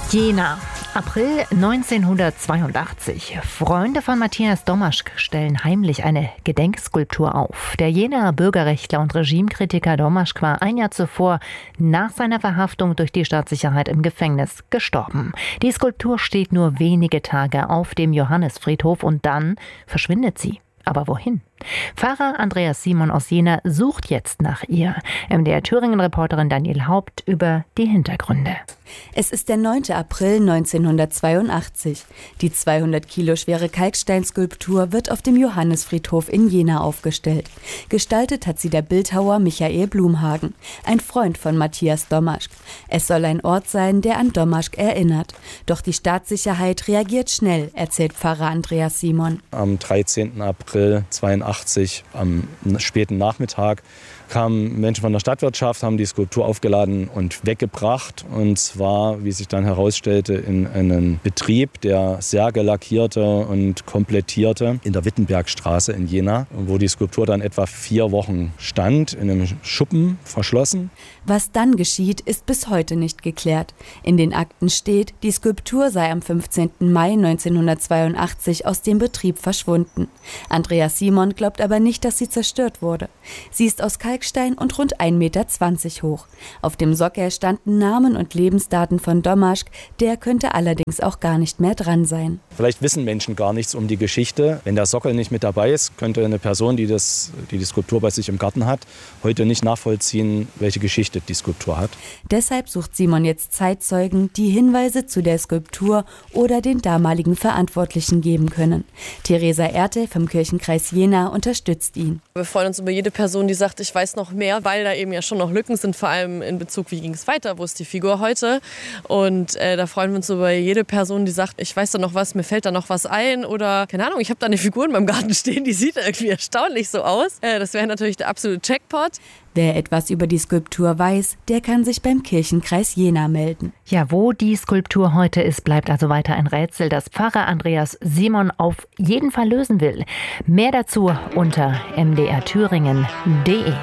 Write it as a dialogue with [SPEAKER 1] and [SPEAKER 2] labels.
[SPEAKER 1] Jena, April 1982. Freunde von Matthias Domaschk stellen heimlich eine Gedenkskulptur auf. Der Jenaer Bürgerrechtler und Regimekritiker Domaschk war ein Jahr zuvor nach seiner Verhaftung durch die Staatssicherheit im Gefängnis gestorben. Die Skulptur steht nur wenige Tage auf dem Johannisfriedhof und dann verschwindet sie. Aber wohin? Pfarrer Andreas Simon aus Jena sucht jetzt nach ihr. MDR-Thüringen-Reporterin Daniel Haupt über die Hintergründe.
[SPEAKER 2] Es ist der 9. April 1982. Die 200 Kilo schwere Kalksteinskulptur wird auf dem Johannisfriedhof in Jena aufgestellt. Gestaltet hat sie der Bildhauer Michael Blumhagen, ein Freund von Matthias Domaschk. Es soll ein Ort sein, der an Domaschk erinnert. Doch die Staatssicherheit reagiert schnell, erzählt Pfarrer Andreas Simon.
[SPEAKER 3] Am 13. April 1982, am späten Nachmittag, kamen Menschen von der Stadtwirtschaft, haben die Skulptur aufgeladen und weggebracht. Und zwar, wie sich dann herausstellte, in einen Betrieb, der Särge lackierte und komplettierte, in der Wittenbergstraße in Jena, wo die Skulptur dann etwa 4 Wochen stand, in einem Schuppen verschlossen.
[SPEAKER 2] Was dann geschieht, ist bis heute nicht geklärt. In den Akten steht, die Skulptur sei am 15. Mai 1982 aus dem Betrieb verschwunden. Andreas Simon glaubt aber nicht, dass sie zerstört wurde. Sie ist aus Kalkstein und rund 1,20 Meter hoch. Auf dem Sockel standen Namen und Lebensdaten von Domaschk, der könnte allerdings auch gar nicht mehr dran sein.
[SPEAKER 3] Vielleicht wissen Menschen gar nichts um die Geschichte. Wenn der Sockel nicht mit dabei ist, könnte eine Person, die die Skulptur bei sich im Garten hat, heute nicht nachvollziehen, welche Geschichte die Skulptur hat.
[SPEAKER 2] Deshalb sucht Simon jetzt Zeitzeugen, die Hinweise zu der Skulptur oder den damaligen Verantwortlichen geben können. Theresa Ertel vom Kirchenkreis Jena unterstützt ihn.
[SPEAKER 4] Wir freuen uns über jede Person, die sagt, ich weiß noch mehr, weil da eben ja schon noch Lücken sind, vor allem in Bezug, wie ging es weiter, wo ist die Figur heute. Und da freuen wir uns über jede Person, die sagt, ich weiß da noch was, mir fällt da noch was ein oder keine Ahnung, ich habe da eine Figur in meinem Garten stehen, die sieht irgendwie erstaunlich so aus. Das wäre natürlich der absolute Jackpot.
[SPEAKER 2] Wer etwas über die Skulptur weiß, der kann sich beim Kirchenkreis Jena melden.
[SPEAKER 1] Ja, wo die Skulptur heute ist, bleibt also weiter ein Rätsel, das Pfarrer Andreas Simon auf jeden Fall lösen will. Mehr dazu unter mdrthüringen.de.